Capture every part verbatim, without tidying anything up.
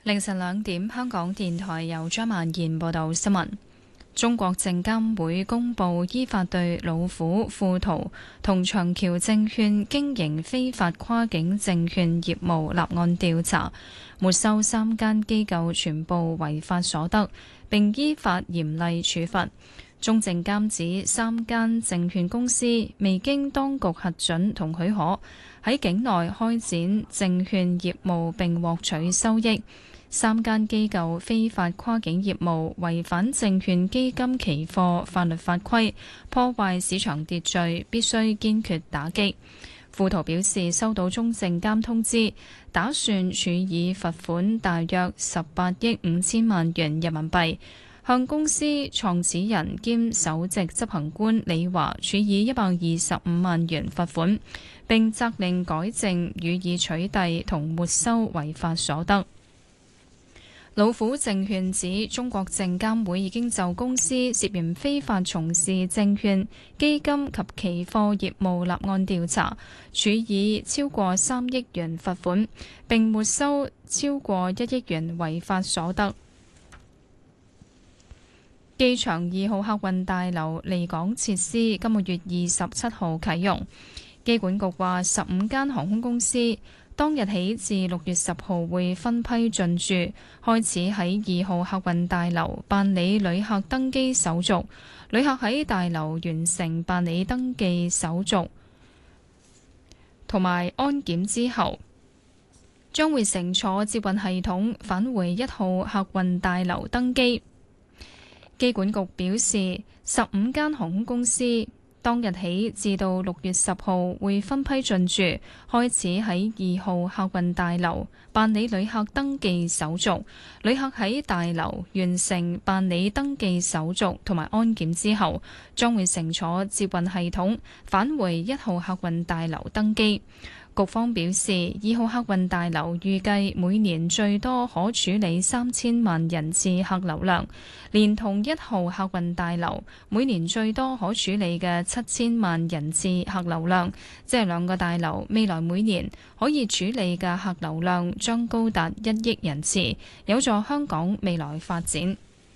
凌晨兩點，香港電台由張曼燕報道新聞。中國證監會公布依法對老虎、富途同長橋證券經營非法跨境證券業務立案調查，沒收三間機構全部違法所得，並依法嚴厲處罰。中證監指三間證券公司未經當局核准同許可，喺境內開展證券業務並獲取收益。三間機構非法跨境業務，違反證券基金期貨法律法規，破壞市場秩序，必須堅決打擊。富途表示收到中證監通知，打算處以罰款大約十八億五千萬元人民幣，向公司創始人兼首席執行官李華處以一百二十五萬元罰款，並責令改正予以取締同沒收違法所得。老虎證券指中國證監會已經就公司涉嫌非法從事證券、基金及期貨業務立案調查，處以超過三億元罰款，並沒收超過一億元違法所得。機場二號客運大樓離港設施今個月二十七號啟用，機管局話十五間航空公司當日起至六月十號會分批進駐，開始喺二號客運大樓辦理旅客登機手續。旅客喺大樓完成辦理登記手續同埋安檢之後，將會乘坐接運系統返回一號客運大樓登機。機管局表示，十五間航空公司當日起至到六月十號會分批進駐，開始喺二號客運大樓辦理旅客登記手續。旅客喺大樓完成辦理登記手續同埋安檢之後，將會乘坐接運系統返回一號客運大樓登機。局方表示，二號客運大樓預計每年最多可處理三千萬人次客流量，連同一號客運大樓每年最多可處理嘅七千萬人次客流量，即係兩個大樓未來每年可以處理嘅客流量將高達一億人次，有助香港未來發展。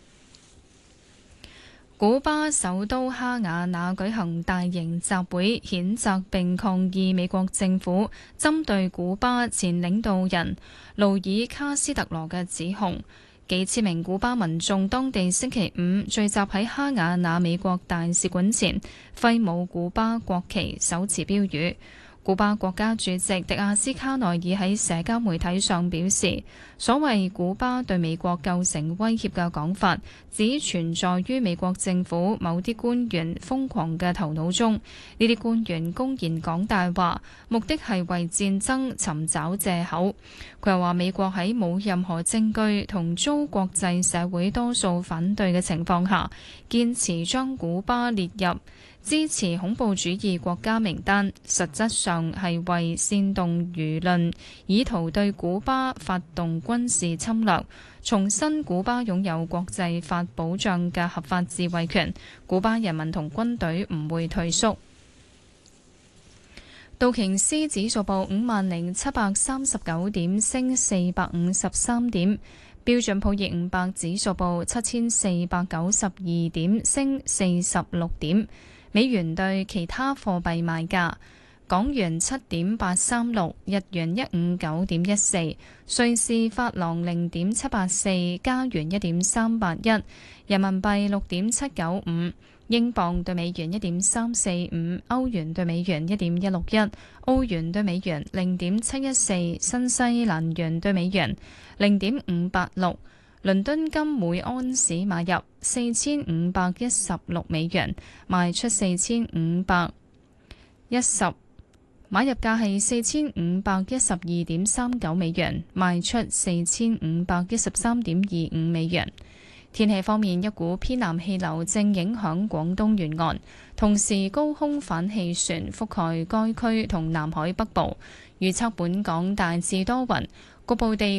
古巴首都哈瓦那舉行大型集會，譴責並抗議美國政府針對古巴前領導人盧爾卡斯特羅嘅指控。幾千名古巴民眾當地星期五聚集喺哈瓦那美國大使館前，揮舞古巴國旗，手持標語。古巴國家主席迪亞斯卡內爾喺社交媒體上表示，所謂古巴對美國構成威脅嘅講法，只存在於美國政府某啲官員瘋狂嘅頭腦中。呢啲官員公然講大話，目的係為戰爭尋找藉口。佢又話，美國喺冇任何證據同遭國際社會多數反對嘅情況下，堅持將古巴列入支持恐怖主義國家名單，實質上係為煽動輿論，以圖對古巴發動軍事侵略。重申古巴擁有國際法保障嘅合法自衛權，古巴人民同軍隊唔會退縮。道瓊斯指數報五萬零七百三十九點，升四百五十三點。標準普爾五百指數報七千四百九十二點，升四十六點。美元對其他貨幣賣價：港元七點八三六，日元一五九點一四，瑞士法郎零點七八四，加元一點三八一，人民幣六點七九五，英鎊對美元一點三四五，歐元對美元一點一六一，澳元對美元零點七一四，新西蘭元對美元零點五八六。倫敦金每安士買入四千五百一十六美元，賣出四千五百一十，買入價係四千五百一十二點三九美元，賣出四千五百一十三點二五美元。天氣方面，一股偏南氣流正影響廣東沿岸，同時高空反氣旋覆蓋該區同南海北部。預測本港大致多雲，局部地